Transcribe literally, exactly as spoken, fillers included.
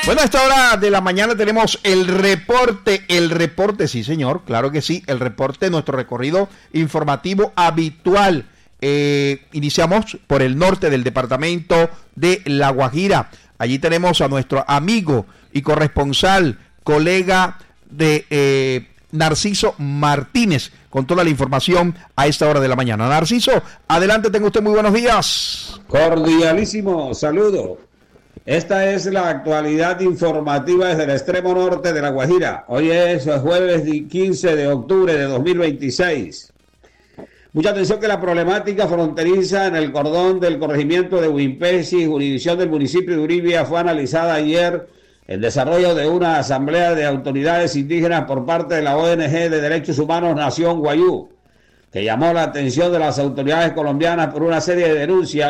Bueno, a esta hora de la mañana tenemos el reporte, el reporte, sí señor, claro que sí, el reporte de nuestro recorrido informativo habitual. Eh, iniciamos por el norte del departamento de La Guajira. Allí tenemos a nuestro amigo y corresponsal, colega de eh, Narciso Martínez, con toda la información a esta hora de la mañana. Narciso, adelante, tenga usted muy buenos días. Cordialísimo saludo. Esta es la actualidad informativa desde el extremo norte de La Guajira. Hoy es jueves quince de octubre de dos mil veintiséis. Mucha atención que la problemática fronteriza en el cordón del corregimiento de Huimpesi, jurisdicción del municipio de Uribia, fue analizada ayer en desarrollo de una asamblea de autoridades indígenas por parte de la O N G de Derechos Humanos Nación Guayú, que llamó la atención de las autoridades colombianas por una serie de denuncias